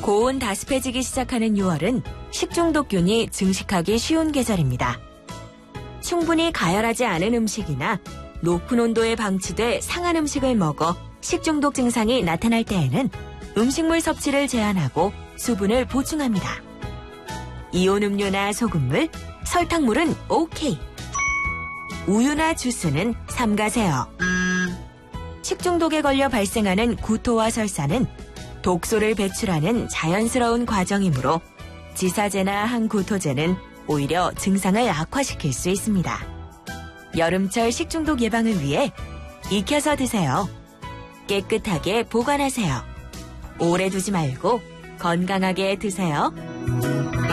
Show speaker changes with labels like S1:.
S1: 고온 다습해지기 시작하는 6월은 식중독균이 증식하기 쉬운 계절입니다. 충분히 가열하지 않은 음식이나 높은 온도에 방치돼 상한 음식을 먹어 식중독 증상이 나타날 때에는 음식물 섭취를 제한하고 수분을 보충합니다. 이온 음료나 소금물, 설탕물은 오케이. 우유나 주스는 삼가세요. 식중독에 걸려 발생하는 구토와 설사는 독소를 배출하는 자연스러운 과정이므로 지사제나 항구토제는 오히려 증상을 악화시킬 수 있습니다. 여름철 식중독 예방을 위해 익혀서 드세요. 깨끗하게 보관하세요. 오래 두지 말고 건강하게 드세요.